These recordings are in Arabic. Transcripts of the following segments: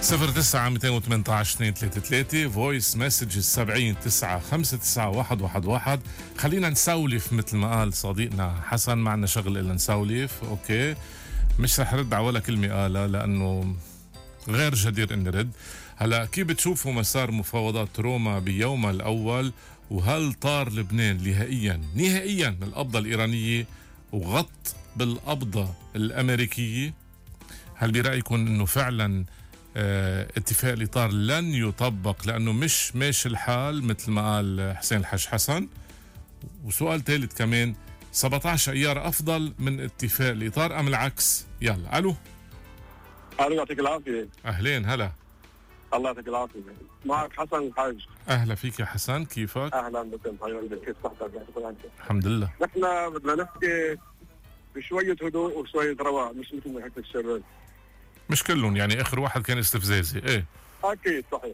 09-218-233 فويس مسج 70-959-111. خلينا نسولف مثل ما قال صديقنا حسن، معنا شغل إلا نسولف. أوكي، مش رح رد على ولا كلمة قالها لأنه غير جدير إني رد. هلا كيف بتشوفوا مسار مفاوضات روما بيومها الأول؟ وهل طار لبنان نهائيا من القبضة الإيرانية وغط بالقبضة الأمريكية؟ هل برأيكم إنه فعلا اتفاق الإطار لن يطبق لأنه مش ماشي الحال مثل ما قال حسين الحاج حسن؟ وسؤال ثالث كمان، 17 أيار أفضل من اتفاق الإطار أم العكس؟ يلا. ألو يعطيك العافية. أهلين، هلا. الله يعطيك العافية. معك حسن الحاج. أهلا فيك يا حسن، كيفك؟ أهلا بكم حبيبي، كيف صحتك؟ الحمد لله. نحن بدنا نحكي بشوية هدوء وشوية رواق، مش مثل ما حكي الشباب. مش كلهم يعني، آخر واحد كان استفزازي. إيه أكيد صحيح.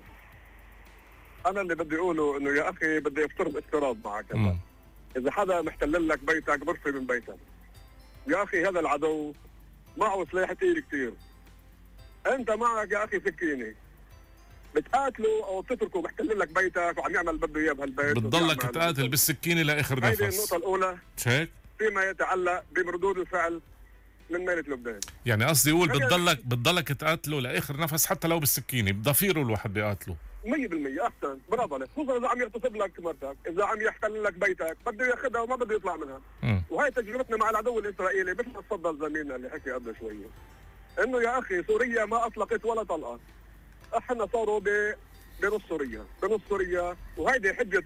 أنا اللي بدي أقوله إنه يا أخي بدي أفترض افتراض معك. إذا حدا محتل لك بيتك غرفة من بيتك، يا أخي هذا العدو معه سلاح تقيل كتير. أنت معك يا أخي سكينة، بتقاتله او بتتركه محتل لك بيتك وعم يعمل بده اياه بهالبيت، بتضلك تقاتل بالسكينه لاخر نفس. هذه النقطه الاولى. هيك فيما يتعلق بردود الفعل من ميلة لبنان. يعني قصدي يقول بتضلك تقاتله لاخر نفس حتى لو بالسكينه، بضفيره الواحد بيقاتله 100%. احسن، برافو عليك. خصوصا اذا عم يغتصب لك مرتك، اذا عم يحتل لك بيتك بده ياخذها وما بده يطلع منها. وهي تجربتنا مع العدو الاسرائيلي، مثل ما تفضل زميلنا اللي حكي قبل شويه، انه يا اخي سوريا ما اطلقت ولا طلقه. احنا صاروا بنص سوريا وهيدي حجه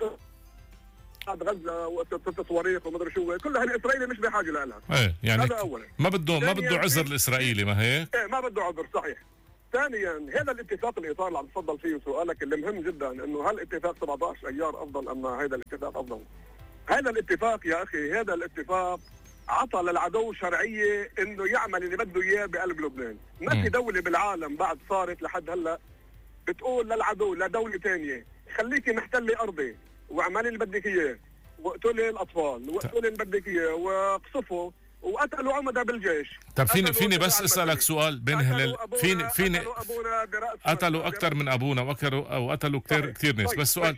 غزه والتصواريخ ومدري شو، كلها الاسرائيلي مش بحاجه لها. ايه يعني هذا اولا. ما بده عذر الاسرائيلي، ما هيك؟ ايه ما بده عذر، صحيح. ثانيا، هذا الاتفاق الاطار اللي عم تفضل فيه سؤالك اللي مهم جدا، انه هل اتفاق 17 ايار افضل ام هذا الاتفاق افضل؟ هذا الاتفاق يا اخي، هذا الاتفاق عطى للعدو شرعيه انه يعمل اللي بده اياه بقلب لبنان. ما في دوله بالعالم بعد صارت لحد هلا بتقول للعدو لدوله ثانيه خليكي محتلي ارضي واعملي اللي بدك اياه، واقتلي الاطفال واقتلي اللي بدك اياه واقصفوا وقتلوا عمدة بالجيش. طب فيني بس اسالك سؤال بين فيني قتلوا اكثر من ابونا وقتلوا كثير ناس. بس سؤال،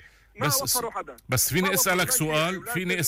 بس فيني اسالك سؤال.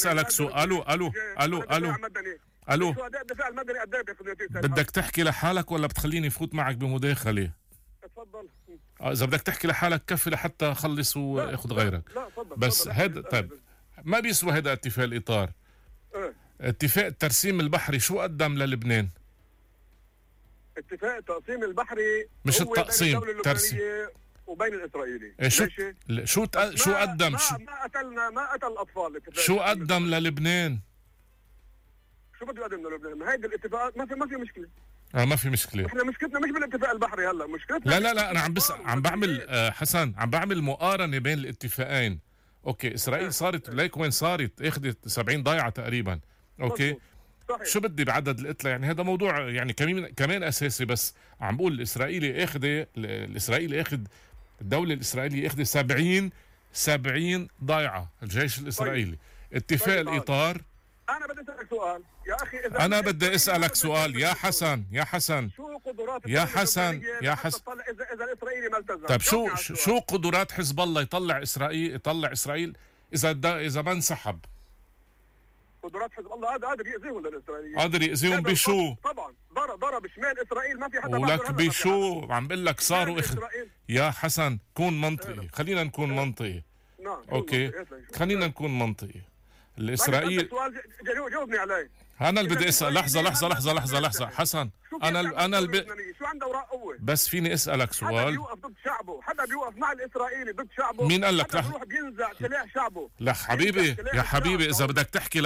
الو بدك تحكي لحالك ولا بتخليني فوت معك بمداخله؟ اتفضل. اذا بدك تحكي لحالك كفي لحتى اخلص واخذ غيرك. لا تفضل. بس هذا طيب، ما بيسوى هذا اتفاق الاطار. اتفاق الترسيم البحري شو قدم للبنان؟ اتفاق التقسيم البحري مش هو التقسيم، بين الدولة اللبنانية وبين الاسرائيلي. شو قدم؟ ما قتل الاطفال. شو قدم للبنان؟ شو بده يقدم للبنان؟ ما هيدي الاتفاقات ما في مشكله. ما في مشكله. احنا مشكلتنا مش بالاتفاق البحري، هلا مشكلتنا لا انا عم بعمل حسن، عم بعمل مقارنه بين الاتفاقين. اوكي، اسرائيل صارت ليك وين صارت، اخذت 70 ضايعه تقريبا. اوكي صحيح. شو بدي بعدد القتلى؟ يعني هذا موضوع يعني كمان اساسي. بس عم بقول الاسرائيلي اخذ الدوله الاسرائيليه اخذت 70 ضايعه الجيش الاسرائيلي. اتفاق الاطار. انا بدي اسالك سؤال يا اخي، اذا انا بدي اسالك سؤال يا حسن شو قدرات يا حسن اذا الاسرائيلي ما التزم؟ طيب شو قدرات حزب الله يطلع اسرائيل اذا ما انسحب؟ قدرات حزب الله هذا قادر يأذيهم للإسرائيليين. قادر يأذيهم بشو؟ طبعا ضرب شمال إسرائيل، ما في حدا ولك بشو؟ عم بقول لك صاروا يا حسن كون منطقي. خلينا نكون منطقي. نعم اوكي خلينا نكون منطقي. الإسرائيل جاوبني عليه. أنا اللي بدي أسأل. لحظة حسن، أنا شو عنده أوراق قوة؟ بس فيني أسألك سؤال. حدا بيوقف ضد شعبه، حدا بيوقف مع الإسرائيلي ضد شعبه. مين قال لك؟ بيروح بينزع سلاح شعبه. لا حبيبي يا حبيبي، إذا بدك تحكي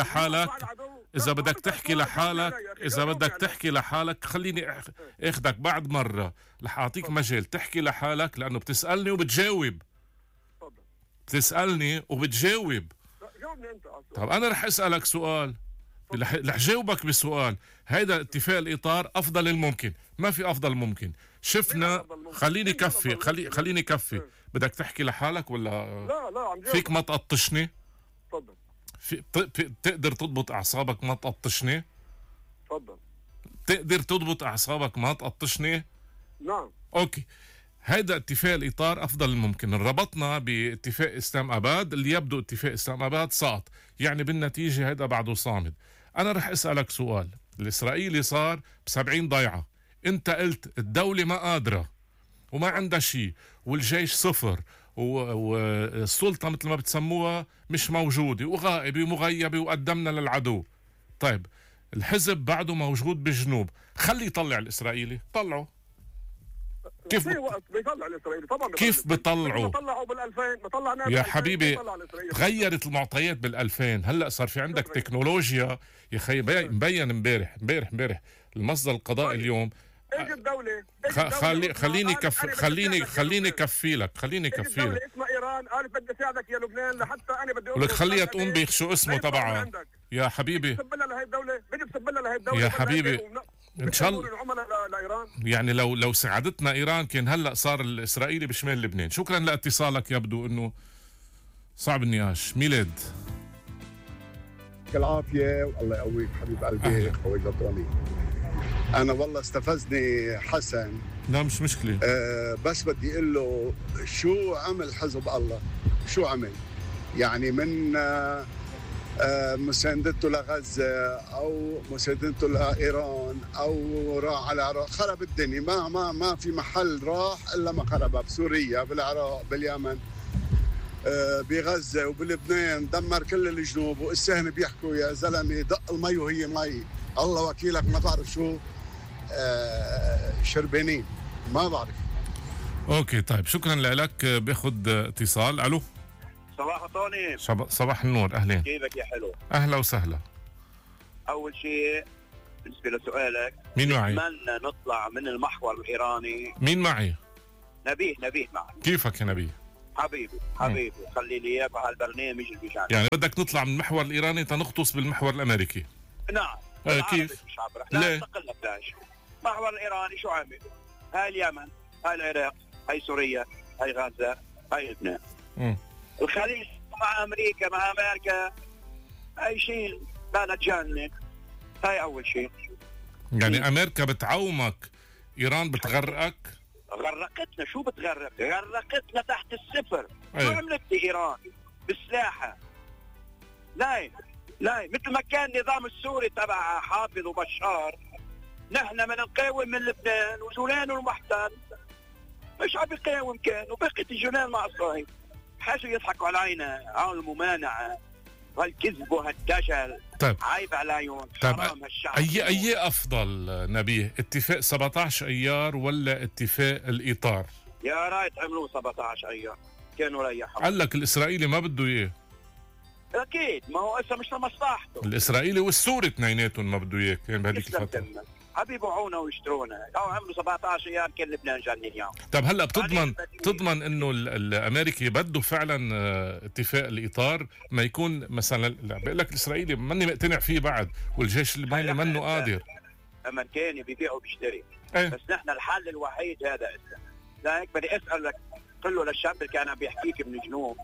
لحالك خليني اخدك بعد مرة رح أعطيك مجال تحكي لحالك، لأنه بتسألني وبتجاوب. بتسألني وبتجاوب. جاوبني أنت. طب أنا رح أسألك سؤال، رح جاوبك بسؤال. هيدا اتفاق الإطار أفضل الممكن، ما في أفضل ممكن. شفنا. خليني كفي. بدك تحكي لحالك ولا؟ لا عم جاوب. فيك ما تقطشني؟ تفضل. تقدر تضبط أعصابك ما تقطشني؟ تفضل. تقدر تضبط أعصابك ما تقطشني؟ نعم. أوكي، هيدا اتفاق الإطار أفضل الممكن. ربطنا باتفاق إسلام أباد اللي يبدو اتفاق إسلام أباد سقط، يعني بالنتيجة هيدا بعده صامد. أنا رح أسألك سؤال. الإسرائيلي صار ب70 ضيعة، أنت قلت الدولة ما قادرة وما عندها شيء والجيش صفر والسلطة مثل ما بتسموها مش موجودة وغائبة ومغيبة وقدمنا للعدو. طيب الحزب بعده موجود بالجنوب، خلي يطلع الإسرائيلي، طلعه. كيف بيطلع الإسرائيلي طبعا. كيف بيطلعوا؟ بيطلعوا بال2000 بيطلع يا حبيبي، غيرت المعطيات بال2000. هلا صار في عندك تكنولوجيا يا خي. مبين امبارح المصدر القضائي اليوم. اجى الدولة خليني كفي لك. الدولة اسمها ايران قالت بدي اساعدك يا لبنان لحتى انا بدي ولك خليها تقوم بشو اسمه تبعها يا حبيبي. بدي تسبلها لهي الدولة يا حبيبي ان شاء الله لإيران. يعني لو ساعدتنا ايران كان هلا صار الاسرائيلي بشمال لبنان. شكرا لاتصالك، يبدو انه صعب النقاش. ميلاد العافية والله يقويك حبيب قلبي خوي جطوني. أنا والله استفزني حسن. لا مش مشكلة. بس بدي أقول له شو عمل حزب الله؟ شو عمل؟ يعني من مساندته لغزة أو مساندته لإيران أو راح على العراق، خرب الدنيا. ما في محل راح إلا ما خربها، بسوريا، بالعراق، باليمن، بغزة وبلبنان، دمر كل الجنوب. والسهن بيحكوا يا زلمة دق المي وهي مي، الله وكيلك ما بعرف شو شربانين، ما بعرف. اوكي طيب شكرا لك. باخد اتصال. الو صباح طوني. صباح النور، اهلين. كيفك يا حلو؟ اهلا وسهلا. اول شيء بالنسبه لسؤالك، مين معي؟ نتمنى نطلع من المحور الايراني. مين معي؟ نبيه معي. كيفك يا نبيه؟ حبيبي خلي لي اياك على البرنامج اللي بيجي. يعني بدك نطلع من المحور الايراني تنغطس بالمحور الامريكي؟ نعم. كيف؟ لا استقل لك لاش. المحور الايراني شو عمل؟ هاي اليمن، هاي العراق، هاي سوريا، هاي غزه، هاي لبنان. الخليج مع امريكا اي شيء لا تجنن. هاي اول شيء. يعني امريكا بتعومك، ايران بتغرقك. غرقتنا. شو بتغرق؟ غرقتنا تحت الصفر. شو عملت ايران بسلاحها؟ لا مثل ما كان النظام السوري تبع حافظ وبشار، نحن من نقاوم من لبنان وجولان المحتل مش عم يقاوم، كان وبقيت الجولان مع اسرائيل. حاجة يضحكوا علينا على الممانعة والكذب وهالدجل. طيب عيب عليهم. طيب أي أفضل نبيه، اتفاق 17 أيار ولا اتفاق الإطار؟ يا رايت عملوا 17 أيار كانوا ريحوا. قال لك الإسرائيلي ما بده إياه. أكيد، ما هو إسا مش لمصلحته. الإسرائيلي والسوري اثنيناتهم ما بده إياه كان بهذيك الفترة. حبيبوعونا ويشترونا. أو عملوا 17 أيام كان لبنان جنن اليوم. طب هلا بتضمن انه الامريكي بده فعلا اتفاق الاطار، ما يكون مثلا بقول لك الاسرائيلي ماني مقتنع فيه بعد والجيش اللبناني منه قادر. امريكاني بيبيع وبيشتري. بس نحن الحل الوحيد هذا إسا. لهيك بدي اسالك، قل له للشاب اللي كان عم بيحكيك من الجنوب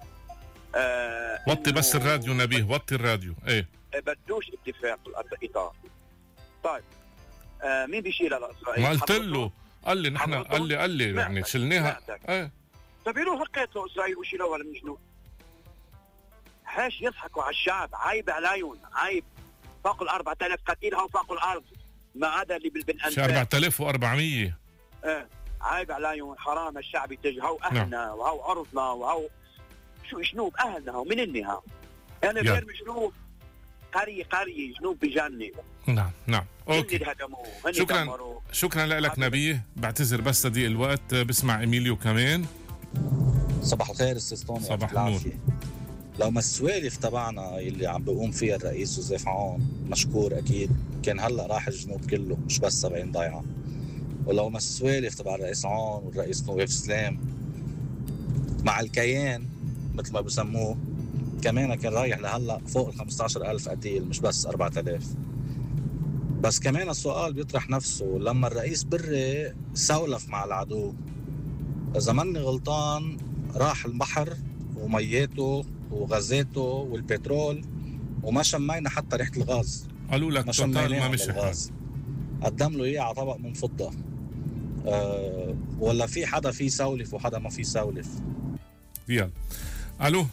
وطي بس الراديو نبيه، وطي الراديو. ايه بدوش اتفاق الاطار. طيب مين بيشيلها لاسرائيل؟ ما قلت له، قال لي نحن قال لي يعني شلناها. طيب يروح حكيت له اسرائيل وشيلوها من الجنوب. حاش يضحكوا على الشعب. عيب عليهم، عيب. فوق ال 4000 قتيل هون فوق الارض، ما عدا اللي بالبنانفاق 4400. عيب عليهم، حرام. الشعب يتجه هو اهلنا وهو عرضنا وهو شو جنوب اهلنا هو من النهايه. انا غير جنوب، قرية جنوب بجنة. نعم اوكي. شكرا لك نبيه. بعتذر بس لضيق الوقت. بسمع ايميليو كمان. صباح الخير استاذ طوني. صباح النور. لو ما السوالف تبعنا اللي عم بيقوم فيها الرئيس جوزيف عون مشكور اكيد، كان هلا راح الجنوب كله مش بس 70 ضيعه. ولو ما السوالف تبع الرئيس عون والرئيس نواف سلام مع الكيان مثل ما بسموه، كمان كان رايح لهلا فوق ال 15,000 قتيل مش بس 4000. بس كمان السؤال بيطرح نفسه، لما الرئيس بري سولف مع العدو، إذا ماني غلطان راح البحر ومياته وغازاته والبترول وما شمينا حتى ريحة الغاز. قالوا لك توتال ما مش الغاز، قدم له إياه على طبق من فضة. ولا في حدا فيه يسولف وحدا ما فيه يسولف؟ يلا. الو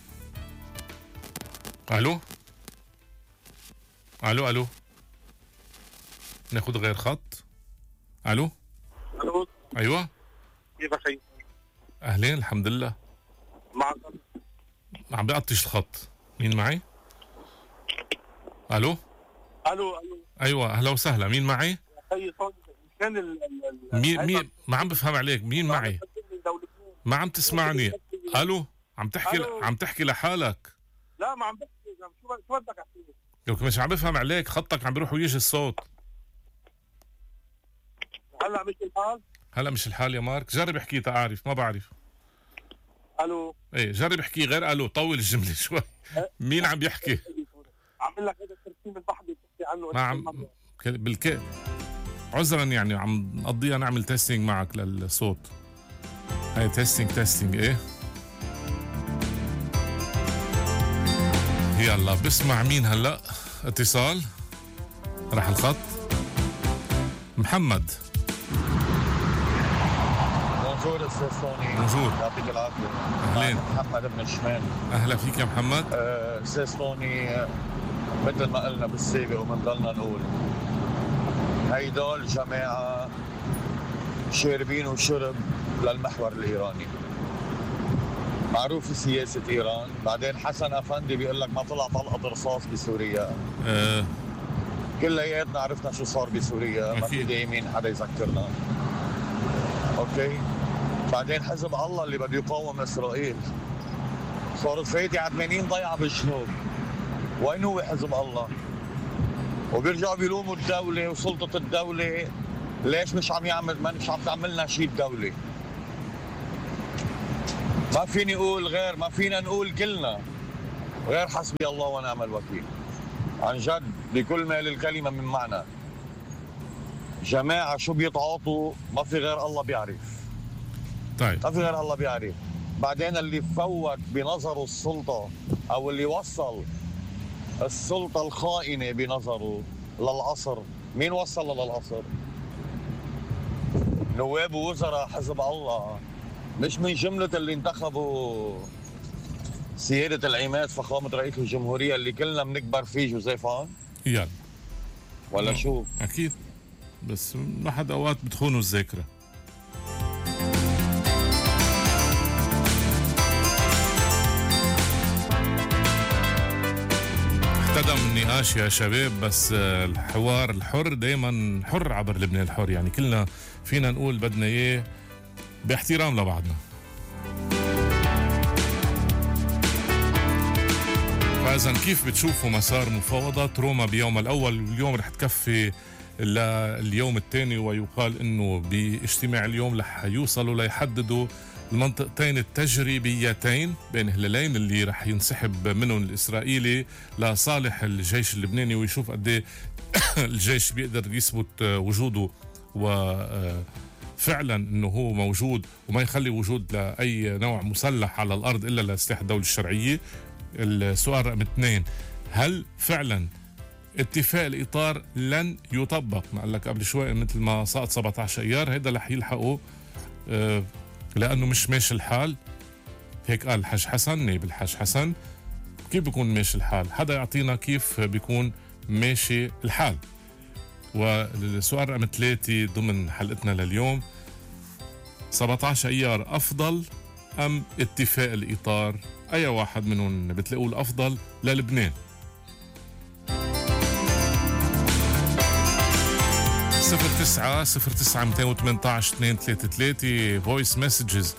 الو الو الو ناخذ غير خط. الو الو ايوه كيف اخي؟ اهلين الحمد لله. معك عم بقطش الخط. مين معي؟ الو الو ايوه اهلا وسهلا. مين معي؟ كان مين ما عم بفهم عليك. مين معي؟ ما عم تسمعني. الو عم تحكي لحالك. لا ما عم بحكي. شو بدك احكي لك؟ مش عم بفهم عليك، خطك عم بيروح ويجي الصوت. هلا مش الحال؟ هلا مش الحال يا مارك. جرب احكي تعرف. ما بعرف. الو ايه جرب احكي غير الو. طول الجمله شوي. مين عم يحكي؟ عامل لك هذا الترسيم البحثي بتحكي عنه. ما عم عذرا يعني عم نقضيها نعمل تيستينج معك للصوت. هاي تيستينج ايه. يلا بسمع مين هلا. اتصال راح الخط. محمد موجود استاذ ثوني. موجود. يعطيك العافيه. اهلين. محمد بن شمال. اهلا فيك يا محمد. استاذ ثوني، مثل ما قلنا بالسابق وبنضلنا نقول، هيدول جماعه شاربين وشرب للمحور الايراني. معروف سياسه ايران. بعدين حسن افندي بيقول لك ما طلع طلقه رصاص بسوريا. كلياتنا عرفنا شو صار بسوريا. ما في دايمين حدا يذكرنا. اوكي. بعدين حزب الله اللي بده يقاوم اسرائيل صارت فايته على 80 ضيعه بالجنوب. وين هو حزب الله؟ وبيرجعوا بيلوموا الدوله وسلطه الدوله ليش مش عم تعملنا شيء الدوله. ما فيني اقول غير، ما فينا نقول كلنا غير حسبي الله ونعم الوكيل. عن جد بكل ما للكلمه من معنى. جماعه شو بيتعاطوا ما في غير الله بيعرف. طيب ما في غير الله بيعرف. بعدين اللي فوت بنظره السلطه او اللي وصل السلطه الخائنه بنظره للعصر، مين وصل للعصر؟ نواب ووزراء حزب الله، مش من جمله اللي انتخبوا سياده العماد فخامه رئيس الجمهوريه اللي كلنا بنكبر فيه جوزيفان. يلا ولا شو؟ اكيد، بس واحد اوقات بتخونوا الذاكره. احتدم النقاش يا شباب، بس الحوار الحر دايما حر عبر لبنان الحر، يعني كلنا فينا نقول بدنا اياه باحترام لبعضنا. فاذا كيف بتشوفوا مسار مفاوضات روما بيوم الاول واليوم رح تكفي لليوم الثاني، ويقال انه باجتماع اليوم رح يوصلوا ليحددوا المنطقتين التجريبيتين بين هلالين اللي رح ينسحب منهم الاسرائيلي لصالح الجيش اللبناني، ويشوف قد ايه الجيش بيقدر يثبت وجوده وفعلا انه هو موجود وما يخلي وجود لاي نوع مسلح على الارض الا لسلاح الدوله الشرعيه. السؤال رقم 2، هل فعلا اتفاق الاطار لن يطبق؟ ما قال لك قبل شوي مثل ما سقط 17 ايار هيدا رح يلحقوا لانه مش ماشي الحال. هيك قال الحاج حسن، نائب الحاج حسن. كيف بيكون ماشي الحال؟ حدا يعطينا كيف بيكون ماشي الحال. والسؤال رقم 3 ضمن حلقتنا لليوم، 17 ايار افضل ام اتفاق الاطار؟ اي واحد منهم بتلاقوه الافضل للبنان؟ 09-218-233 فويس مسجز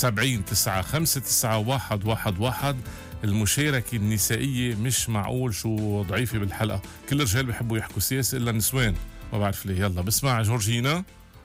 70-959-111. المشاركة النسائية مش معقول شو ضعيفة بالحلقة. كل الرجال بيحبوا يحكوا سياسة إلا النسوان، ما بعرف ليه. يلا بسمع جورجينا.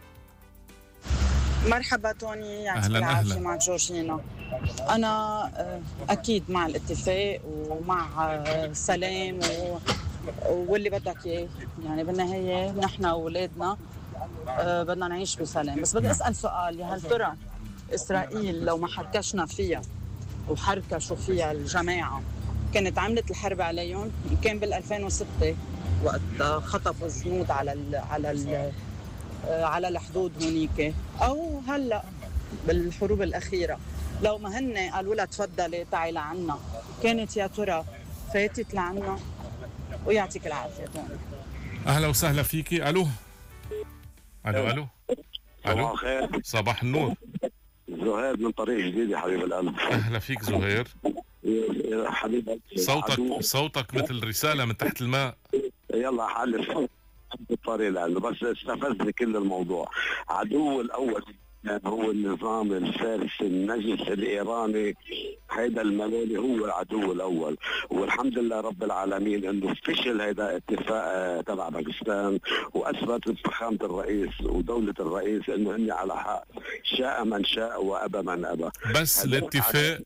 مرحبا توني، يعطيك العافية. مع جورجينا. أنا أكيد مع الاتفاق ومع السلام واللي بدك إياه، يعني بالنهاية نحن وأولادنا بدنا نعيش بسلام. بس بدي أسأل سؤال، يا هل ترى إسرائيل لو ما حركشنا فيها وحركشوا فيها الجماعة كانت عملت الحرب عليهم؟ كان بال 2006 وقت خطفوا الجنود على على الحدود هونيك، أو هلأ بالحروب الأخيرة لو ما هن قالوا لها تفضلي تعي لعنا كانت يا ترى فاتت لعنا؟ ويعطيك العافية توني. أهلا وسهلا فيكي. ألو ألو ألو صباح الخير. صباح النور. زهير من طريق جديد يا حبيب القلب. أهلا فيك زهير. حبيبي صوتك مثل رسالة من تحت الماء. يلا حلف الطريق لأنه بس استفزني كل الموضوع. عدو الأول هو النظام الفارسي النجس الإيراني، هيدا الملالي هو العدو الأول، والحمد لله رب العالمين إنه فشل هيدا اتفاق تبع باكستان، وأثبت فخامة الرئيس ودولة الرئيس إنه هن على حق، شاء من شاء وأبى من أبى. بس الاتفاق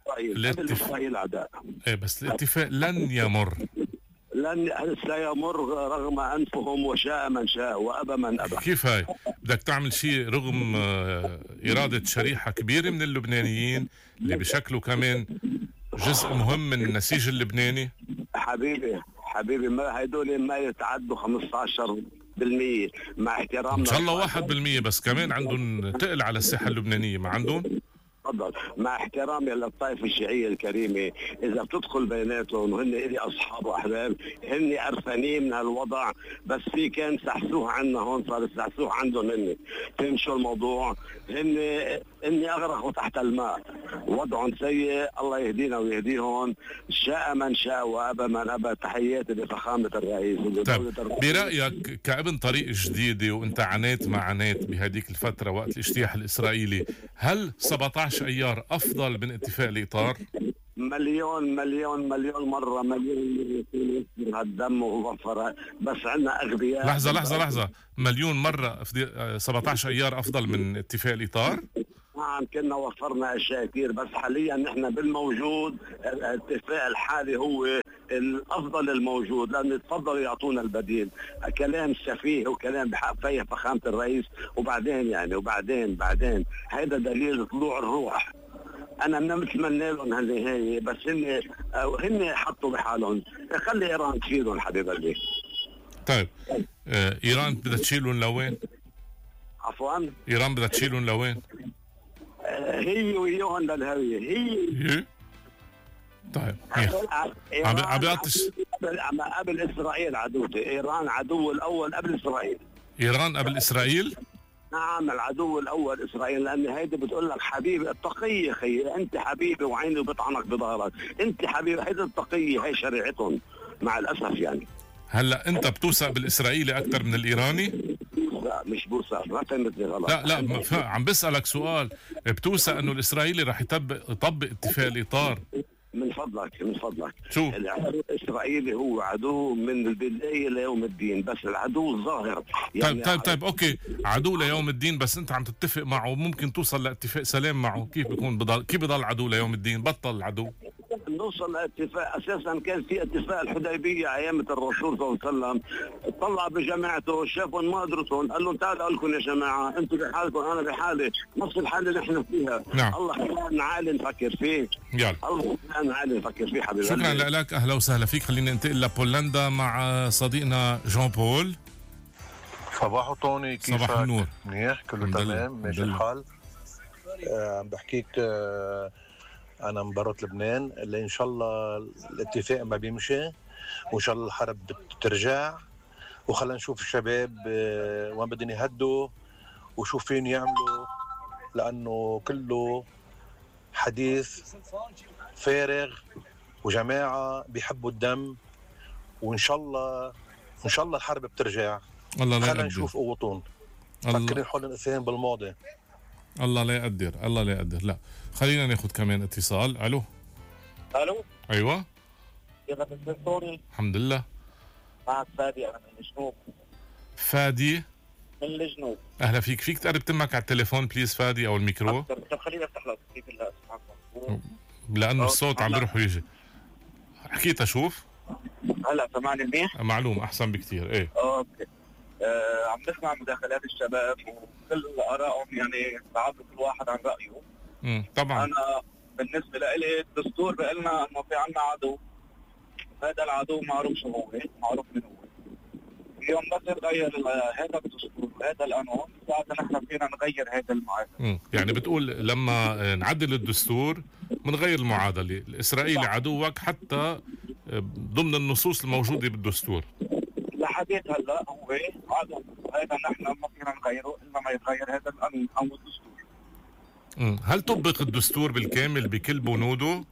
إيه بس الاتفاق لن يمر، لن سيمر رغم أنفهم، وشاء من شاء وأبى من أبى. كيف هاي؟ بدك تعمل شيء رغم إرادة شريحة كبيرة من اللبنانيين اللي بشكله كمان جزء مهم من النسيج اللبناني. حبيبي ما هيدول ما يتعدوا 15% مع احترامنا. إن شاء الله 1%، بس كمان عندهم تقل على الساحة اللبنانية، ما عندهم؟ تفضل. مع احترامي للطائفة الشيعية الكريمة، إذا بتدخل بيناتهم وهن إلي أصحاب وأحباب هن قرفانين من هالوضع، بس في كان سحسوه عنا هون صار السحسوه عندهم هن. فهم شو الموضوع؟ هن أغرقوا تحت الماء، وضعهم سيء، الله يهدينا ويهديهم، شاء من شاء وأبى من أبى. تحياتي لفخامة الرئيس. طيب برأيك كابن طريق جديدة وأنت عانيت ما عانيت بهديك الفترة وقت الاجتياح الإسرائيلي، هل 17 أيار أفضل من اتفاق الإطار؟ مليون مرة هالدم وغفرة، بس عنا أغبياء. لحظة مليون مرة 17 أيار أفضل من اتفاق الإطار؟ نعم كنا وفرنا أشياء كثير، بس حاليا نحن بالموجود الاتفاق الحالي هو الأفضل الموجود، لأن تفضلوا يعطونا البديل. كلام سفيه وكلام بحق فيه فخامة الرئيس، وبعدين هذا دليل طلوع الروح. أنا ما بتمنى لهم هالنهاية، بس هن حطوا بحالهم. خلي إيران تشيلهم حبيب قلبي. طيب إيران بدها تشيلهم لوين؟ عفوا؟ إيران بدها تشيلهم لوين؟ هي وياهم للهوية هي. طيب عم بيعطش قبل إسرائيل عدوتي. إيران عدو الأول قبل إسرائيل. إيران قبل إسرائيل؟ نعم العدو الأول إسرائيل، لأن هيدا بتقول لك حبيبي التقية خيي، أنت حبيبي وعيني بطعنك بظهرك، أنت حبيبي. هيدا التقية هي شريعتهم مع الأسف يعني. هلا أنت بتوثق بالإسرائيلي أكثر من الإيراني؟ لا مش بوثق، ما فهمتني غلط. لا عم بسألك سؤال، بتوثق إنه الإسرائيلي رح يطبق اتفاق الإطار؟ من فضلك شو؟ العدو الإسرائيلي هو عدو من البداية ليوم الدين، بس العدو الظاهر يعني. طيب أوكي، عدو ليوم الدين، بس أنت عم تتفق معه وممكن توصل لاتفاق سلام معه، كيف بضل عدو ليوم الدين؟ بطل العدو. نوصل لاتفاق. اساسا كان في اتفاق الحديبيه ايام الرسول صلى الله عليه وسلم، طلع بجماعته شافهم ما قدرتهم، قال لهم تعالوا لكم يا جماعه، انتم بحالكم انا بحالي، نفس الحاله اللي نحن فيها. نعم. الله خلينا عالي نفكر فيه. يلا الله خلينا عالي نفكر فيه حبيبي. شكرا لك، اهلا وسهلا فيك. خلينا ننتقل لبولندا مع صديقنا جون بول. صباح طوني، كيفك؟ صباح النور. منيح كله تمام ماشي الحال. عم بحكيك أنا من برات لبنان، اللي إن شاء الله الاتفاق ما بيمشي، وإن شاء الله الحرب بترجع، وخلنا نشوف الشباب وين بدهم يهدوا وشو فين يعملوا، لأنه كله حديث فارغ وجماعة بيحبوا الدم. وإن شاء الله الحرب بترجع. الله لا خلنا نشوف قوتهم. فكرين حول الإثنين بالماضي. الله لا يقدر. لا خلينا ناخذ كمان اتصال. الو ايوه كيفك استاذ طوني؟ الحمد لله. معك فادي، انا من الجنوب. فادي من الجنوب. اهلا فيك تقرب تمك على التليفون بليز فادي او الميكرو. طب خليني افتح لك كيف بالله اسمعكم، لانه الصوت عم بيروح ويجي. حكيت اشوف هلا سمعني منيح؟ معلوم احسن بكثير. ايه اوكي. عم نسمع مداخلات الشباب وكل ارائهم، يعني بعبر كل واحد عن رايه. طبعا انا بالنسبه لي الدستور بيقول لنا انه في عندنا عدو، هذا العدو معروف شو هو، معروف من هو. اليوم بس نغير هذا الدستور وهذا القانون ساعتها نحن فينا نغير هذا المعادله. يعني بتقول لما نعدل الدستور بنغير المعادله، الاسرائيلي عدوك حتى ضمن النصوص الموجوده بالدستور. لحديت هلا هو عدو، هذا نحن ما فينا نغيره الا ما يتغير هذا القانون او الدستور. هل طبق الدستور بالكامل بكل بنوده؟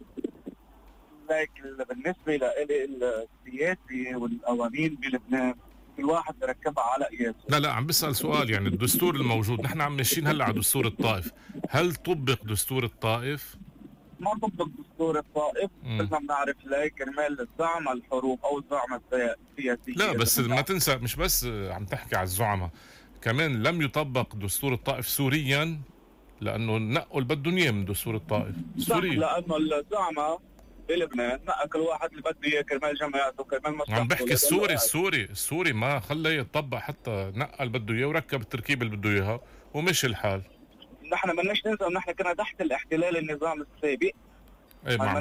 بالنسبه لي السياسي والقوانين بلبنان كل واحد بركبها على قياسه. لا عم بسأل سؤال، يعني الدستور الموجود نحن عم ماشيين هلا على دستور الطائف، هل طبق دستور الطائف؟ ما طبق دستور الطائف، بدنا بنعرف ليه كرمال الزعماء الحروب او الزعماء السياسيين. لا بس ما تنسى مش بس عم تحكي على الزعماء، كمان لم يطبق دستور الطائف سوريا لانه نقوا اللي بدهم اياه من دستور الطائف سوريا. لانه الزعماء بلبنان نقى كل واحد اللي بده اياه كرمال جماعته كرمال مصلحته. عم بحكي السوري ما خلاه يطبق، حتى نقى اللي بده اياه وركب التركيبه اللي بده اياها ومشي الحال. نحن بدناش ننسى نحن كنا تحت الاحتلال النظام السابق. ايه ما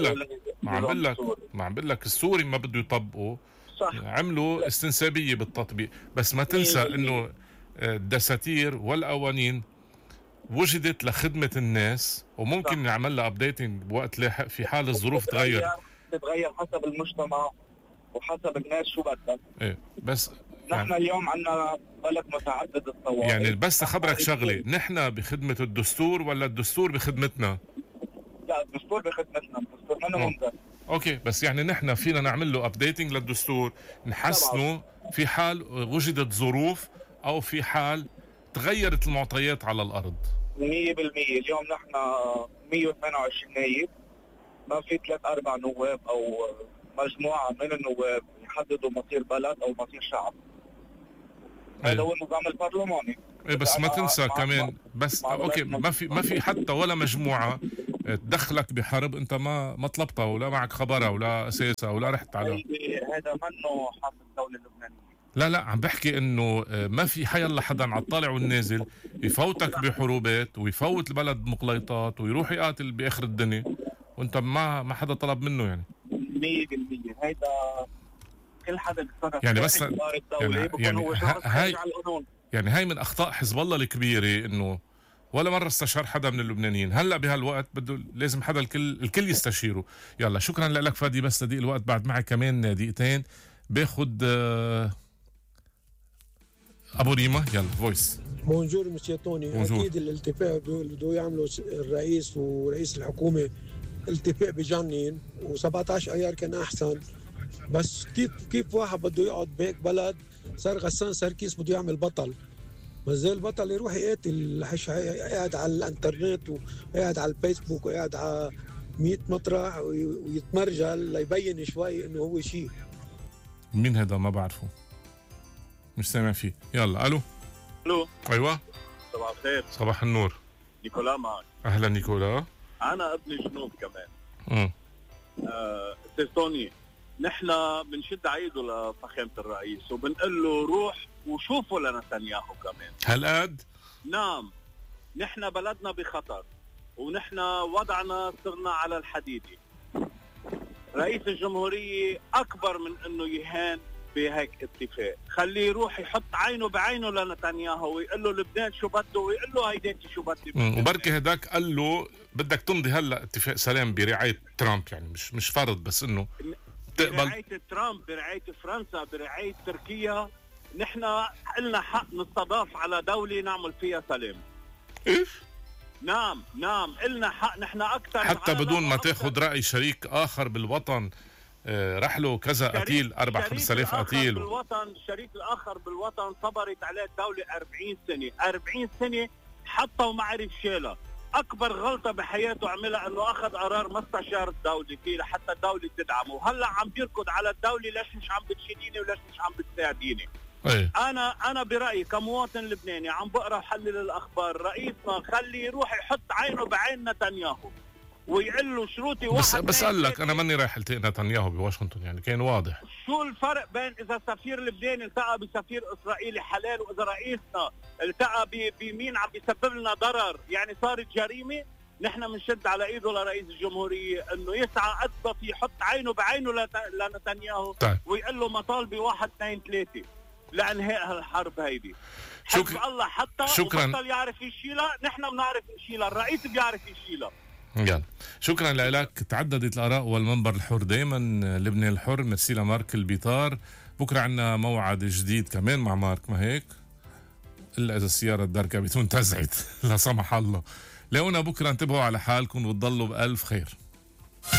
عم بقول لك السوري ما بده يطبقوا، صح، عملوا استنسابيه بالتطبيق، بس ما تنسى انه الدساتير والقوانين وجدت لخدمة الناس وممكن نعمل لها ابديتنج بوقت لاحق في حال الظروف تتغير حسب المجتمع وحسب الناس شو بدها. ايه بس نحن اليوم عندنا بلد متعدد الطوائف. يعني بس اخبرك شغله، نحن بخدمة الدستور ولا الدستور بخدمتنا؟ لا الدستور بخدمتنا، الدستور منه ممتاز. اوكي بس يعني نحن فينا نعمل له ابديتنج للدستور نحسنه في حال وجدت ظروف او في حال تغيرت المعطيات على الأرض. 100%. اليوم نحن 128 نايب، ما في 3-4 نواب أو مجموعة من النواب يحددوا مصير بلد أو مصير شعب. هذا هو النظام البرلماني. إيه بس ما تنسى كمان بس أوكي ما في حتى ولا مجموعة تدخلك بحرب أنت ما طلبتها ولا معك خبرها ولا أساسها ولا رحت على. هذا منه حاصل الدولة اللبنانية. لا عم بحكي انه ما في حيلا حدا على الطالع والنازل يفوتك بحروبات ويفوت البلد مقليطات ويروح يقاتل باخر الدنيا وانت ما حدا طلب منه يعني. 100% هيدا كل حدا بيتصرف يعني بس يعني هاي من اخطاء حزب الله الكبيره انه ولا مره استشار حدا من اللبنانيين، هلا بهالوقت بده لازم حدا الكل يستشيره. يلا شكرا لك فادي، بس لضيق الوقت بعد معي كمان دقيقتين باخد ابو ريما. يلا فويس. بونجور مسيو توني. اكيد الالتفاق بده يعملوا الرئيس ورئيس الحكومه التفاق بجنين، و17 ايار كان احسن، بس كيف واحد بده يقعد بهيك بلد صار غسان سركيس بده يعمل بطل، ما زي البطل يروح يقاتل قاعد على الانترنت وقاعد على الفيسبوك وقاعد على 100 مطرح ويتمرجل ليبين شوي انه هو شيء. مين هذا؟ ما بعرفه، مش سامع فيه. يلا الو. ايوه صباح الخير. صباح النور. نيكولا معك. اهلا نيكولا. انا ابن جنوب كمان. استاذ توني، نحن بنشد عيده لفخامه الرئيس وبنقول له روح وشوفوا لنتنياهو كمان. هالقد؟ نعم، نحن بلدنا بخطر ونحن وضعنا صرنا على الحديدة. رئيس الجمهورية أكبر من أنه يهان بهيك اتفاق، خليه يروح يحط عينه بعينه لنتنياهو ويقول له لبنان شو بده ويقول له هيداكي شو بدي. وبركي هداك قال له بدك تمضي هلا اتفاق سلام برعاية ترامب، يعني مش فرض بس انه تقبل برعاية ترامب، برعاية فرنسا، برعاية تركيا. نحن قلنا حق نستضاف على دولة نعمل فيها سلام. ايش؟ نعم قلنا حق نحن اكثر حتى بدون ما تاخذ رأي شريك اخر بالوطن. رح له كذا قتيل 4-5,000 قتيل بالوطن. الشريك الاخر بالوطن صبرت عليه الدولة 40 سنة حتى وما عرف شيلها. اكبر غلطة بحياته عملها انه اخذ قرار ما استشار الدولة فيه لحتى الدولة تدعمه، وهلا عم بيركض على الدولة ليش مش عم بتشيليني وليش مش عم بتساعديني. أيه. انا برأيي كمواطن لبناني عم بقرا وحلل الاخبار، رئيسنا خلي يروح يحط عينه بعين نتنياهو ويقول له شروطي بس قال لك انا ماني رايح التقي نتنياهو بواشنطن، يعني كان واضح. شو الفرق بين اذا سفير لبناني التقى بسفير اسرائيلي حلال واذا رئيسنا التقى بمين عم بيسبب لنا ضرر، يعني صارت جريمه؟ نحن بنشد على ايده لرئيس الجمهوريه انه يسعى قد ما في يحط عينه بعينه لنتنياهو طيب. ويقول له مطالبي 1 2 3 لانهاء هالحرب هيدي. حزب الله حتى وبطل يعرف يشيلها، نحن بنعرف نشيلها، الرئيس بيعرف يشيلها. يلا شكرا لك. تعددت الآراء والمنبر الحر دايما لبنان الحر. ميرسي لمارك البيطار. بكره عنا موعد جديد كمان مع مارك، ما هيك؟ الا اذا السياره الدركه بتكون تزعت لا سمح الله. لقونا بكره، انتبهوا على حالكم وتضلوا بألف خير.